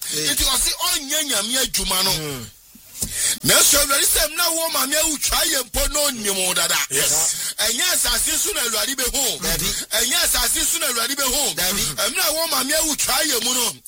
It was on Yanya Jumano. Nation very same now woman who try and put no dada. Yes. And yes, I see soon already be home. And yes, I see soon already be home. And now woman who try a mono.